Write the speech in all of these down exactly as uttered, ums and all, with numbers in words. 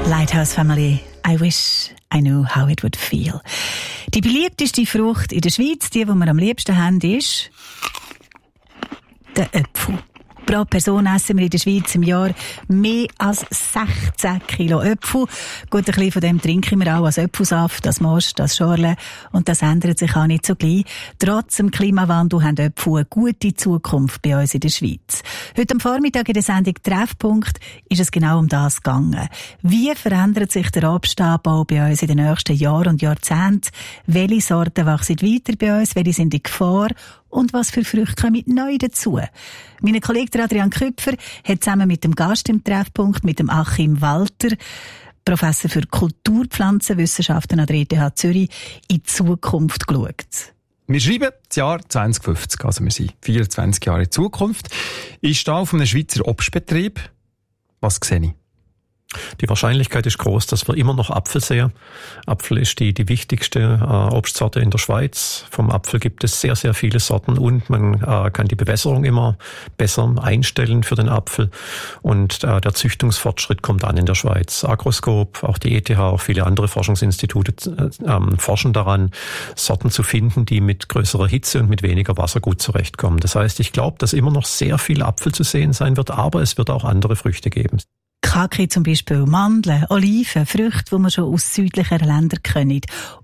Lighthouse Family, I wish I knew how it would feel. Die beliebteste Frucht in der Schweiz, die, die wir am liebsten haben, ist der Apfel. Pro Person essen wir in der Schweiz im Jahr mehr als sechzehn Kilo Äpfel. Gut, ein bisschen von dem trinken wir auch als Äpfelsaft, das Most, das Schorle. Und das ändert sich auch nicht so gleich. Trotz dem Klimawandel haben Äpfel eine gute Zukunft bei uns in der Schweiz. Heute am Vormittag in der Sendung Treffpunkt ist es genau um das gegangen. Wie verändert sich der Obstanbau bei uns in den nächsten Jahren und Jahrzehnten? Welche Sorten wachsen weiter bei uns? Welche sind in Gefahr? Und was für Früchte kommen neu dazu? Mein Kollege Adrian Küpfer hat zusammen mit dem Gast im Treffpunkt, mit dem Achim Walter, Professor für Kulturpflanzenwissenschaften an der E T H Zürich, in die Zukunft geschaut. Wir schreiben das Jahr zwanzig fünfzig, also wir sind vierundzwanzig Jahre in Zukunft. Ich stehe auf einem Schweizer Obstbetrieb. Was sehe ich? Die Wahrscheinlichkeit ist groß, dass wir immer noch Apfel sehen. Apfel ist die, die wichtigste äh, Obstsorte in der Schweiz. Vom Apfel gibt es sehr, sehr viele Sorten und man äh, kann die Bewässerung immer besser einstellen für den Apfel. Und äh, der Züchtungsfortschritt kommt an in der Schweiz. Agroskop, auch die E T H, auch viele andere Forschungsinstitute äh, forschen daran, Sorten zu finden, die mit größerer Hitze und mit weniger Wasser gut zurechtkommen. Das heißt, ich glaube, dass immer noch sehr viel Apfel zu sehen sein wird, aber es wird auch andere Früchte geben. Kaki zum Beispiel, Mandeln, Oliven, Früchte, die man schon aus südlicheren Ländern kennen.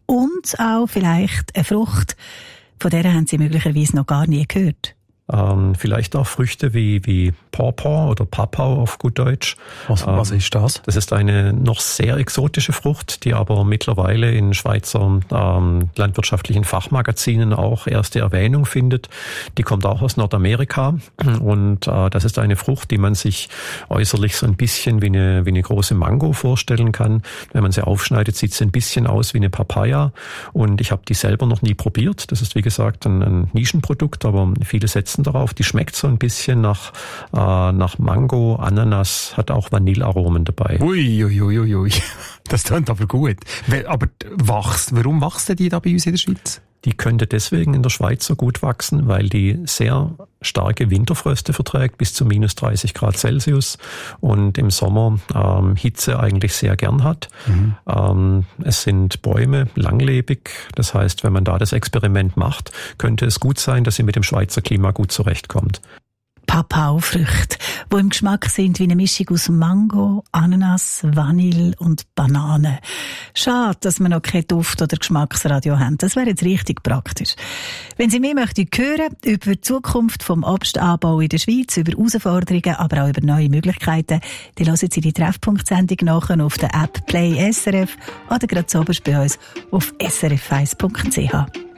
Und auch vielleicht eine Frucht, von der haben Sie möglicherweise noch gar nie gehört. Ähm, vielleicht auch Früchte wie, wie Pawpaw oder Papau auf gut Deutsch. Was, ähm, was ist das? Das ist eine noch sehr exotische Frucht, die aber mittlerweile in Schweizer ähm, landwirtschaftlichen Fachmagazinen auch erste Erwähnung findet. Die kommt auch aus Nordamerika und äh, das ist eine Frucht, die man sich äußerlich so ein bisschen wie eine, wie eine große Mango vorstellen kann. Wenn man sie aufschneidet, sieht sie ein bisschen aus wie eine Papaya und ich habe die selber noch nie probiert. Das ist wie gesagt ein, ein Nischenprodukt, aber viele setzen darauf. Die schmeckt so ein bisschen nach, äh, nach Mango, Ananas, hat auch Vanillearomen dabei. Ui, ui, ui, ui, ui. Das klingt aber gut. Aber wachst, warum wachsen die da bei uns in der Schweiz? Die könnte deswegen in der Schweiz so gut wachsen, weil die sehr starke Winterfröste verträgt, bis zu minus dreißig Grad Celsius und im Sommer ähm, Hitze eigentlich sehr gern hat. Mhm. Ähm, es sind Bäume, langlebig. Das heißt, wenn man da das Experiment macht, könnte es gut sein, dass sie mit dem Schweizer Klima gut zurechtkommt. Papau-Früchte, die im Geschmack sind wie eine Mischung aus Mango, Ananas, Vanille und Banane. Schade, dass wir noch kein Duft- oder Geschmacksradio haben. Das wäre jetzt richtig praktisch. Wenn Sie mehr möchten hören über die Zukunft vom Obstanbau in der Schweiz, über Herausforderungen, aber auch über neue Möglichkeiten, dann hören Sie die Treffpunkt-Sendung nachher auf der App Play S R F oder gerade so bei uns auf s r f eins punkt c h.